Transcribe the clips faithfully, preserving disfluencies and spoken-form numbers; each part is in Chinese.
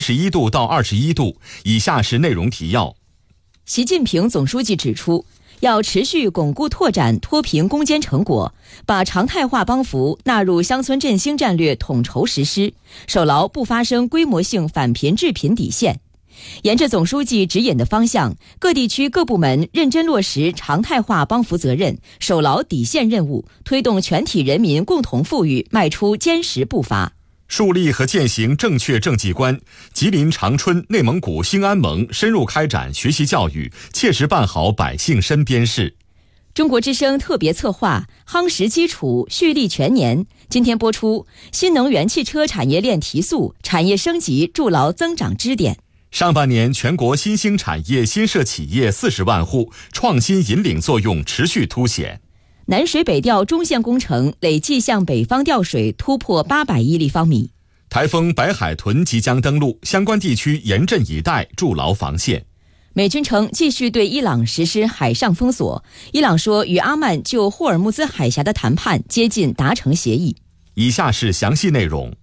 十一度到二十一度。以下是内容提要。 习近平总书记指出，要持续巩固拓展脱贫攻坚成果，把常态化帮扶纳入乡村振兴战略统筹实施，守牢不发生规模性反贫致贫底线。沿着总书记指引的方向，各地区各部门认真落实常态化帮扶责任，守牢底线任务，推动全体人民共同富裕迈出坚实步伐。 树立和践行正确政绩观，吉林长春、内蒙古兴安盟深入开展学习教育，切实办好百姓身边事。 中国之声特别策划夯实基础，蓄力全年，今天播出新能源汽车产业链提速，产业升级筑牢增长支点。 上半年全国新兴产业新设企业四十万户，创新引领作用持续凸显。 南水北调中线工程累计向北方调水突破八百亿立方米。 台风白海豚即将登陆，相关地区严阵以待，筑牢防线。 美军称继续对伊朗实施海上封锁，伊朗说与阿曼就霍尔木兹海峡的谈判接近达成协议。 以下是详细内容。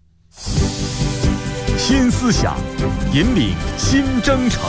新思想，引领新征程。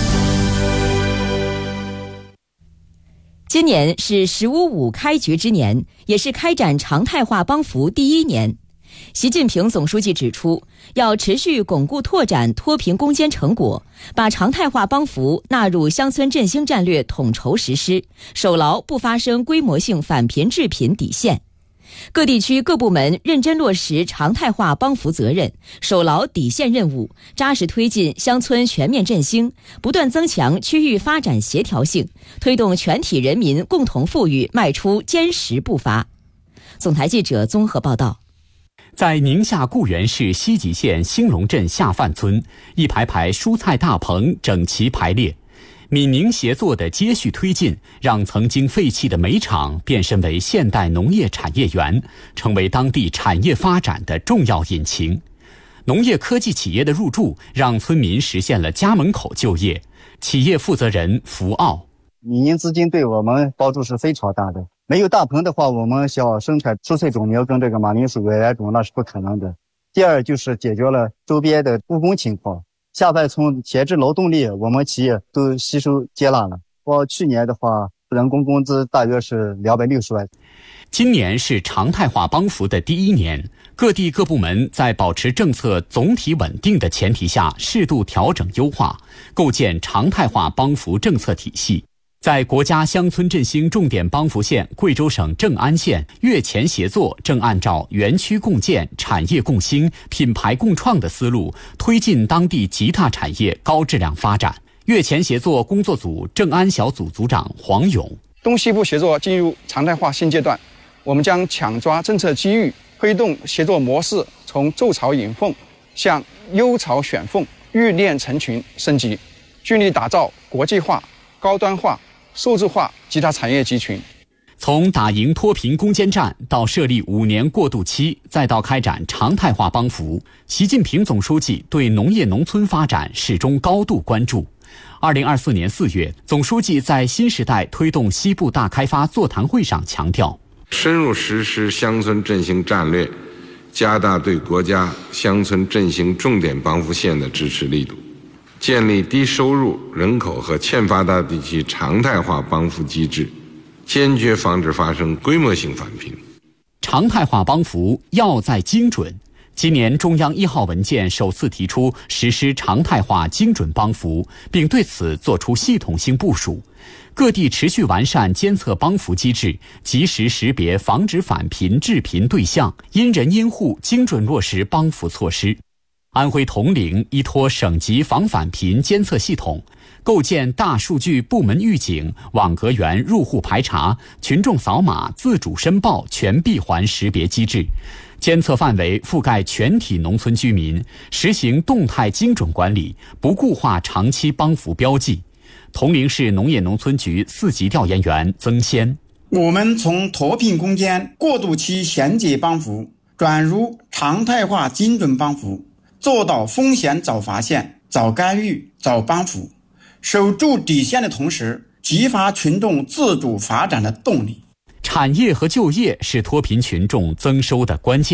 今年是“十五五”开局之年，也是开展常态化帮扶第一年。习近平总书记指出，要持续巩固拓展脱贫攻坚成果，把常态化帮扶纳入乡村振兴战略统筹实施，守牢不发生规模性反贫致贫底线。各地区各部门认真落实常态化帮扶责任，守牢底线任务，扎实推进乡村全面振兴，不断增强区域发展协调性，推动全体人民共同富裕迈出坚实步伐。总台记者综合报道。 在宁夏固原市西吉县兴隆镇下范村，一排排蔬菜大棚整齐排列，闽宁协作的接续推进，让曾经废弃的煤厂变身为现代农业产业园，成为当地产业发展的重要引擎。农业科技企业的入驻，让村民实现了家门口就业。企业负责人福奥： 闽宁资金对我们帮助是非常大的。没有大棚的话，我们想生产蔬菜种苗跟这个马铃薯来种那是不可能的。第二就是解决了周边的务工情况。下半村闲置劳动力，我们企业都吸收接纳了。我去年的话，人工工资大约是两百六十万。 今年是常态化帮扶的第一年，各地各部门在保持政策总体稳定的前提下，适度调整优化，构建常态化帮扶政策体系。在国家乡村振兴重点帮扶县贵州省正安县，越前协作正按照园区共建、产业共兴、品牌共创的思路，推进当地极大产业高质量发展。越前协作工作组正安小组组长黄勇： 东西部协作进入常态化新阶段，我们将抢抓政策机遇，推动协作模式从筑巢引凤向优巢选凤、育链成群升级，聚力打造国际化、高端化、数字化极大产业集群。 从打赢脱贫攻坚战到设立五年过渡期，再到开展常态化帮扶，习近平总书记对农业农村发展始终高度关注。二零二四年四月，总书记在新时代推动西部大开发座谈会上强调， 深入实施乡村振兴战略，加大对国家乡村振兴重点帮扶县的支持力度，建立低收入人口和欠发达地区常态化帮扶机制，坚决防止发生规模性返贫。 常态化帮扶要在精准。今年中央一号文件首次提出实施常态化精准帮扶，并对此作出系统性部署。各地持续完善监测帮扶机制，及时识别防止返贫致贫对象，因人因户精准落实帮扶措施。安徽铜陵依托省级防返贫监测系统，构建大数据部门预警、网格员入户排查、群众扫码自主申报全闭环识别机制，监测范围覆盖全体农村居民，实行动态精准管理，不固化长期帮扶标记。铜陵市农业农村局四级调研员曾先： 我们从脱贫攻坚过渡期衔接帮扶转入常态化精准帮扶，做到风险早发现、早干预、早帮扶，守住底线的同时，激发群众自主发展的动力。 产业和就业是脱贫群众增收的关键。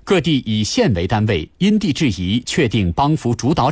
各地以县为单位，因地制宜确定帮扶主导